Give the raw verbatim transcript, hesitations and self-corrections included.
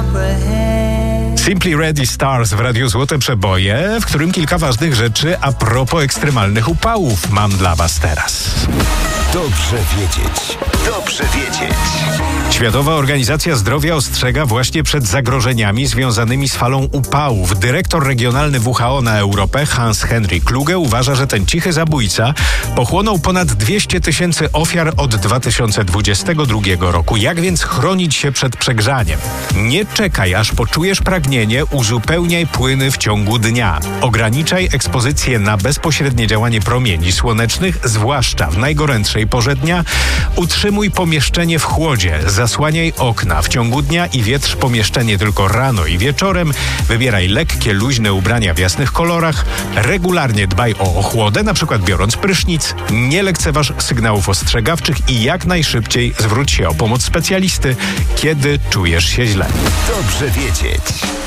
Simply Ready Stars w Radiu Złote Przeboje, w którym kilka ważnych rzeczy a propos ekstremalnych upałów mam dla Was teraz. Dobrze wiedzieć. Dobrze wiedzieć. Światowa Organizacja Zdrowia ostrzega właśnie przed zagrożeniami związanymi z falą upałów. Dyrektor regionalny W H O na Europę, Hans-Henry Kluge, uważa, że ten cichy zabójca pochłonął ponad dwieście tysięcy ofiar od dwa tysiące dwudziestego drugiego roku. Jak więc chronić się przed przegrzaniem? Nie czekaj, aż poczujesz pragnienie, uzupełniaj płyny w ciągu dnia. Ograniczaj ekspozycję na bezpośrednie działanie promieni słonecznych, zwłaszcza w najgorętszej porze dnia. Utrzymuj pomieszczenie w chłodzie, zasłaniaj okna w ciągu dnia i wietrz pomieszczenie tylko rano i wieczorem. Wybieraj lekkie, luźne ubrania w jasnych kolorach. Regularnie dbaj o ochłodę, na przykład biorąc prysznic. Nie lekceważ sygnałów ostrzegawczych i jak najszybciej zwróć się o pomoc specjalisty, kiedy czujesz się źle. Dobrze wiedzieć.